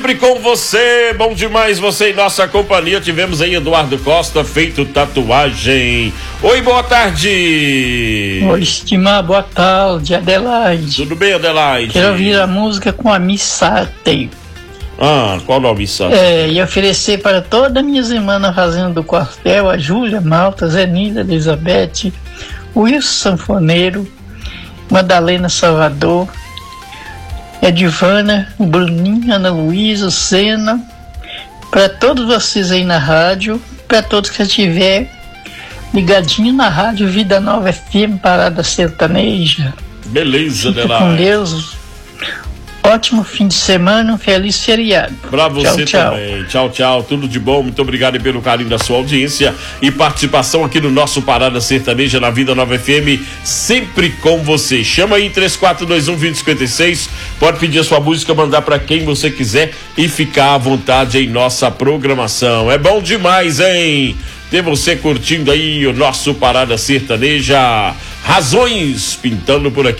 Sempre com você, bom demais você em nossa companhia. Tivemos aí Eduardo Costa, feito tatuagem. Oi, boa tarde. Oi, estimar, boa tarde, Adelaide. Tudo bem, Adelaide? Quero ouvir a música com a Missate. Qual o nome, Missate? E oferecer para todas as minhas irmãs na Fazenda do Quartel, a Júlia, Malta, Zenilda, Elizabeth, Wilson Sanfoneiro, Madalena Salvador, Edivana, o Bruninho, Ana Luísa, o Sena, para todos vocês aí na rádio, para todos que estiver ligadinho na rádio Vida Nova FM, Parada Sertaneja. Beleza, Adelaide. Com Deus. Ótimo fim de semana, um feliz feriado. Pra você tchau, também. Tchau, tchau. Tudo de bom. Muito obrigado pelo carinho da sua audiência e participação aqui no nosso Parada Sertaneja na Vida Nova FM, sempre com você. Chama aí 3421-2056. Pode pedir a sua música, mandar pra quem você quiser e ficar à vontade em nossa programação. É bom demais, hein? Ter você curtindo aí o nosso Parada Sertaneja. Razões pintando por aqui.